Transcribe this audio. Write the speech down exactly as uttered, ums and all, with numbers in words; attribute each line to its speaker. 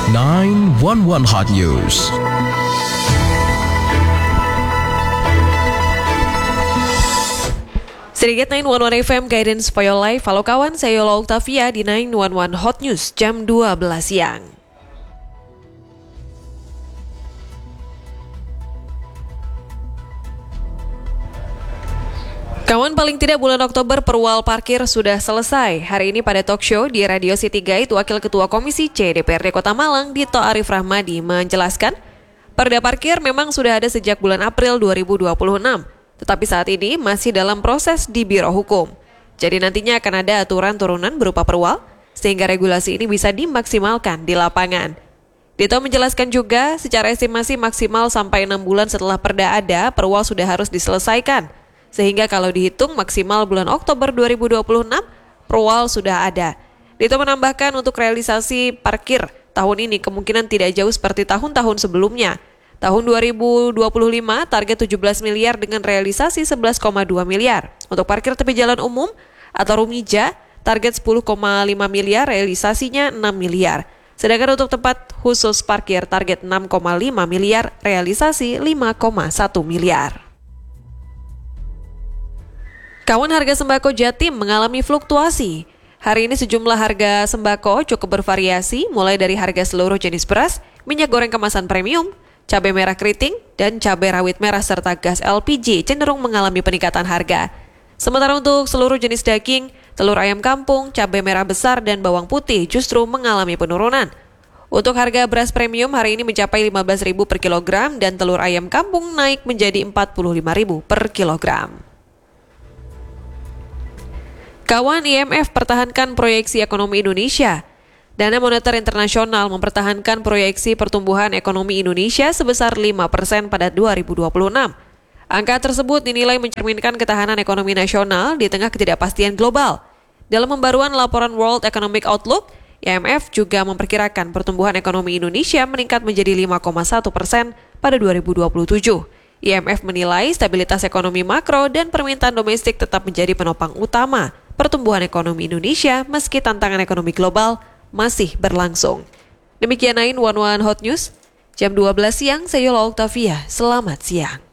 Speaker 1: sembilan satu satu Hot News.
Speaker 2: Sedikit sembilan satu satu F M Guidance for Your Life. Halo kawan, saya Yola Octavia di sembilan satu satu Hot News jam dua belas siang. Kawan, paling tidak bulan Oktober perwal parkir sudah selesai. Hari ini pada talk show di Radio City Guide, Wakil Ketua Komisi C D P R D Kota Malang, Dito Arif Rahmadi, menjelaskan, perda parkir memang sudah ada sejak bulan April dua ribu dua puluh enam, tetapi saat ini masih dalam proses di Biro Hukum. Jadi nantinya akan ada aturan turunan berupa perwal, sehingga regulasi ini bisa dimaksimalkan di lapangan. Dito menjelaskan juga, secara estimasi maksimal sampai enam bulan setelah perda ada, perwal sudah harus diselesaikan. Sehingga kalau dihitung maksimal bulan Oktober dua ribu dua puluh enam, perwal sudah ada. Dito menambahkan untuk realisasi parkir tahun ini kemungkinan tidak jauh seperti tahun-tahun sebelumnya. Tahun dua ribu dua puluh lima target tujuh belas miliar dengan realisasi sebelas koma dua miliar. Untuk parkir tepi jalan umum atau Rumija, target sepuluh koma lima miliar, realisasinya enam miliar. Sedangkan untuk tempat khusus parkir target enam koma lima miliar, realisasi lima koma satu miliar. Kawan, harga sembako Jatim mengalami fluktuasi. Hari ini sejumlah harga sembako cukup bervariasi, mulai dari harga seluruh jenis beras, minyak goreng kemasan premium, cabai merah keriting, dan cabai rawit merah serta gas L P G cenderung mengalami peningkatan harga. Sementara untuk seluruh jenis daging, telur ayam kampung, cabai merah besar, dan bawang putih justru mengalami penurunan. Untuk harga beras premium hari ini mencapai lima belas ribu per kilogram dan telur ayam kampung naik menjadi empat puluh lima ribu per kilogram. Kawan, I M F pertahankan proyeksi ekonomi Indonesia. Dana Moneter Internasional mempertahankan proyeksi pertumbuhan ekonomi Indonesia sebesar lima persen pada dua ribu dua puluh enam. Angka tersebut dinilai mencerminkan ketahanan ekonomi nasional di tengah ketidakpastian global. Dalam pembaruan laporan World Economic Outlook, I M F juga memperkirakan pertumbuhan ekonomi Indonesia meningkat menjadi lima koma satu persen pada dua ribu dua puluh tujuh. I M F menilai stabilitas ekonomi makro dan permintaan domestik tetap menjadi penopang utama pertumbuhan ekonomi Indonesia meski tantangan ekonomi global masih berlangsung. Demikian sembilan satu satu Hot News, jam dua belas siang, saya Yola Octavia. Selamat siang.